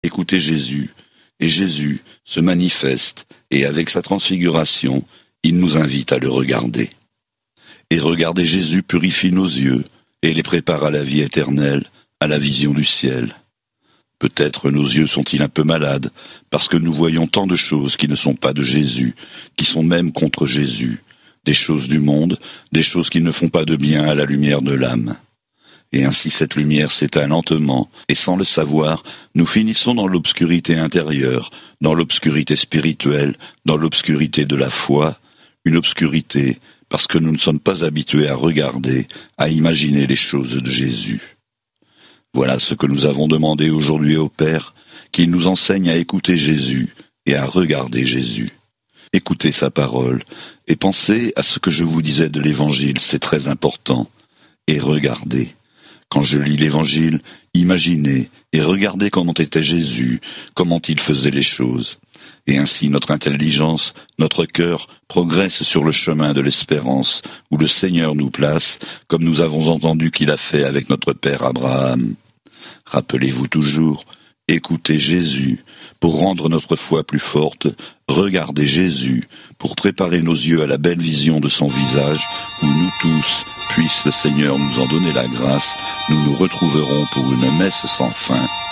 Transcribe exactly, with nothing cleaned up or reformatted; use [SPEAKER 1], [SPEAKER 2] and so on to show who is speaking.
[SPEAKER 1] écoutez Jésus, et Jésus se manifeste, et avec sa transfiguration, il nous invite à le regarder. Et regarder Jésus purifie nos yeux, et les prépare à la vie éternelle, à la vision du ciel. Peut-être nos yeux sont-ils un peu malades, parce que nous voyons tant de choses qui ne sont pas de Jésus, qui sont même contre Jésus, des choses du monde, des choses qui ne font pas de bien à la lumière de l'âme. Et ainsi cette lumière s'éteint lentement, et sans le savoir, nous finissons dans l'obscurité intérieure, dans l'obscurité spirituelle, dans l'obscurité de la foi, une obscurité parce que nous ne sommes pas habitués à regarder, à imaginer les choses de Jésus. Voilà ce que nous avons demandé aujourd'hui au Père, qu'il nous enseigne à écouter Jésus et à regarder Jésus. Écoutez sa parole et pensez à ce que je vous disais de l'Évangile, c'est très important. Et regardez. Quand je lis l'Évangile, imaginez et regardez comment était Jésus, comment il faisait les choses. Et ainsi notre intelligence, notre cœur progresse sur le chemin de l'espérance où le Seigneur nous place, comme nous avons entendu qu'il a fait avec notre père Abraham. Rappelez-vous toujours, écoutez Jésus pour rendre notre foi plus forte, regardez Jésus pour préparer nos yeux à la belle vision de son visage où nous tous, puisse le Seigneur nous en donner la grâce, nous nous retrouverons pour une messe sans fin.